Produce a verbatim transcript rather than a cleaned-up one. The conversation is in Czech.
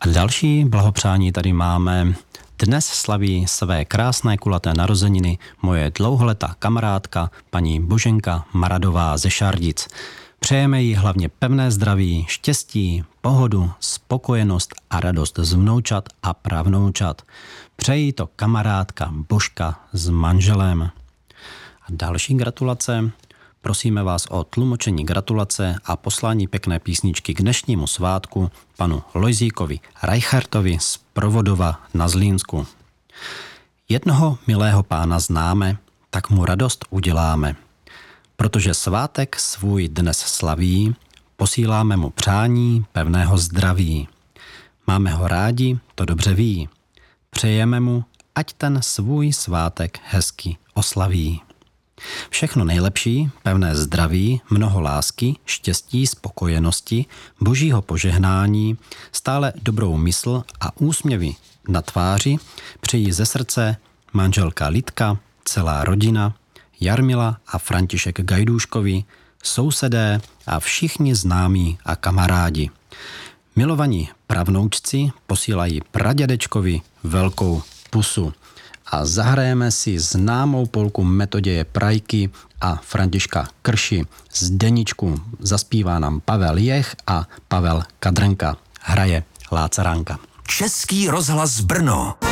A další blahopřání tady máme. Dnes slaví své krásné kulaté narozeniny moje dlouholetá kamarádka paní Boženka Maradová ze Šardic. Přejeme jí hlavně pevné zdraví, štěstí, pohodu, spokojenost a radost z vnoučat a pravnoučat. Přejí to kamarádka Božka s manželem. A další gratulace. Prosíme vás o tlumočení gratulace a poslání pěkné písničky k dnešnímu svátku panu Lojzíkovi Reichartovi z Provodova na Zlínsku. Jednoho milého pána známe, tak mu radost uděláme. Protože svátek svůj dnes slaví, posíláme mu přání pevného zdraví. Máme ho rádi, to dobře ví. Přejeme mu, ať ten svůj svátek hezky oslaví. Všechno nejlepší, pevné zdraví, mnoho lásky, štěstí, spokojenosti, božího požehnání, stále dobrou mysl a úsměvy na tváři přejí ze srdce manželka Lidka, celá rodina, Jarmila a František Gajdůškovi, sousedé a všichni známí a kamarádi. Milovaní pravnoučci posílají pradědečkovi velkou pusu. A zahrajeme si známou polku Metoděje Prajky a Františka Krši z Deníčku. Zaspívá nám Pavel Jech a Pavel Kadrenka. Hraje Lácaránka. Český rozhlas Brno.